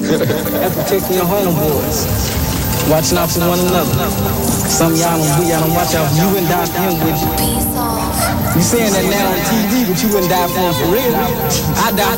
and protecting your homeboys. Watching out for one another. Some of y'all don't watch out. You wouldn't die for him, would you? You saying that now on TV, but you wouldn't die for him for real. I die